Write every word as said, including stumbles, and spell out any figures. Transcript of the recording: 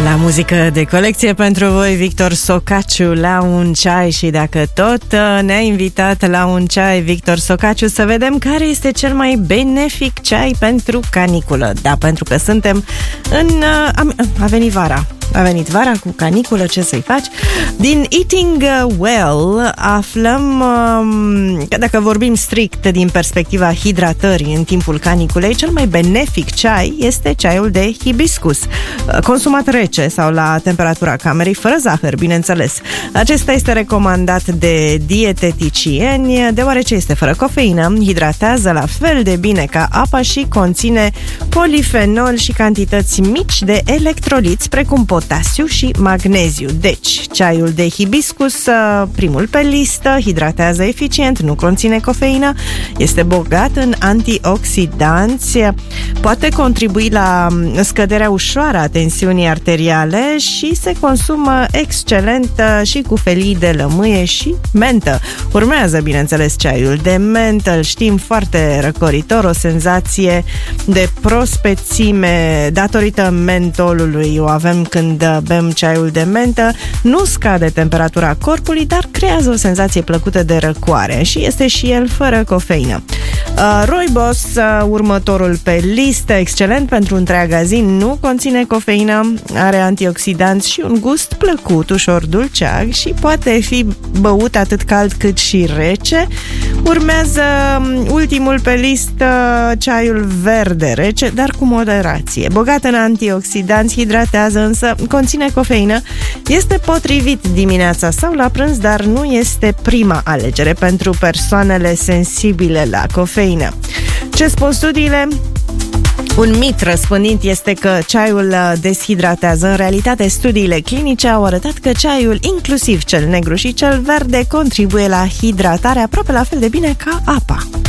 La muzică de colecție pentru voi, Victor Socaciu, la un ceai. Și dacă tot ne-a invitat la un ceai, Victor Socaciu, să vedem care este cel mai benefic ceai pentru caniculă. Da, pentru că suntem în... A, a venit vara. A venit vara cu caniculă, ce să-i faci? Din Eating Well aflăm um, că dacă vorbim strict din perspectiva hidratării în timpul caniculei, cel mai benefic ceai este ceaiul de hibiscus, consumat rece sau la temperatura camerei, fără zahăr, bineînțeles. Acesta este recomandat de dieteticieni, deoarece este fără cofeină, hidratează la fel de bine ca apa și conține polifenol și cantități mici de electroliți, precum potasiu și magneziu. Deci, ceaiul de hibiscus, primul pe listă, hidratează eficient, nu conține cofeină, este bogat în antioxidanți, poate contribui la scăderea ușoară a tensiunii arteriale și se consumă excelent și cu felii de lămâie și mentă. Urmează, bineînțeles, ceaiul de mentă, îl știm, foarte răcoritor, o senzație de prospețime datorită mentolului o avem când bem ceaiul de mentă, nu scade temperatura corpului, dar creează o senzație plăcută de răcoare și este și el fără cofeină. Uh, Rooibos, uh, următorul pe listă, excelent pentru întreaga zi, nu conține cofeină, are antioxidanți și un gust plăcut, ușor dulceag și poate fi băut atât cald cât și rece. Urmează ultimul pe listă, ceaiul verde rece, dar cu moderație. Bogat în antioxidanți, hidratează, însă conține cofeină, este potrivit dimineața sau la prânz, dar nu este prima alegere pentru persoanele sensibile la cofeină. Ce spun studiile? Un mit răspândit este că ceaiul deshidratează. În realitate, studiile clinice au arătat că ceaiul, inclusiv cel negru și cel verde, contribuie la hidratare aproape la fel de bine ca apa.